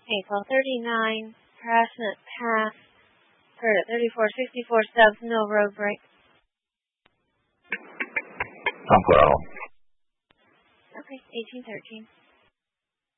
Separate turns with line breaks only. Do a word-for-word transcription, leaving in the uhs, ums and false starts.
Okay, twelve thirty-nine, harassment pass, heard at thirty-four sixty-four Stubbs Mill road break.
Tom Corral.
Okay, eighteen thirteen.